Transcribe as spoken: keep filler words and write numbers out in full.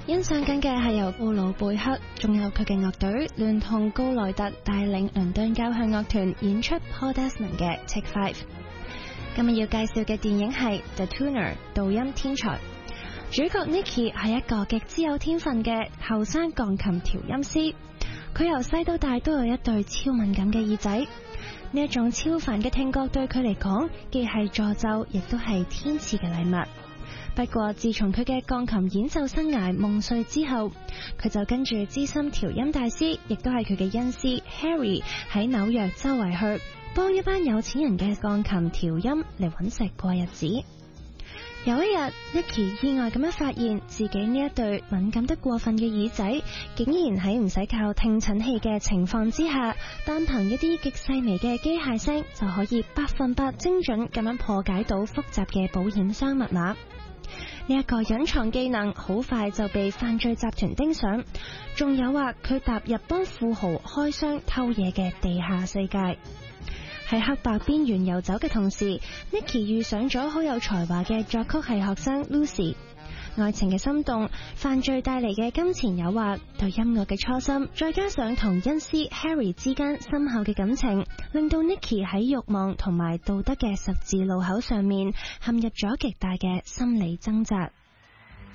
欣賞緊嘅係由布魯貝克仲有佢嘅樂隊聯同高萊特帶領倫敦交響樂團演出 Paul Desmond 嘅 Take Five。今日要介紹嘅電影係 The Tuner 導音天才，主角 Nicky 係一個極之有天分嘅後生鋼琴調音師，佢由細到大都有一對超敏感嘅耳仔，呢一種超凡嘅聽覺對佢嚟講既係詛咒亦都係天賜嘅禮物。不過自從佢嘅鋼琴演奏生涯夢碎之後，佢就跟住資深調音大師，亦都係佢嘅恩師 Harry 喺紐約周圍去幫一班有錢人嘅鋼琴調音嚟搵食過日子。有一日 Nicky 意外咁樣發現自己呢一對敏感得過分嘅耳仔，竟然喺唔使靠聽診器嘅情況之下，單憑一啲極細微嘅機械聲就可以百分百精準咁樣破解到複雜嘅保險箱密碼。呢一個隱藏技能好快就被犯罪集團盯上，仲有話佢踏入幫富豪開箱偷嘢嘅地下世界。喺黑白邊緣遊走嘅同時， Nicky 遇上咗好有才華嘅作曲系學生 Lucy。 愛情嘅心動，犯罪帶嚟嘅金錢誘惑，對音樂嘅初心，再加上同恩師 Harry 之間深厚嘅感情，令到 Nicky 喺慾望同埋道德嘅十字路口上面陷入咗極大嘅心理掙扎。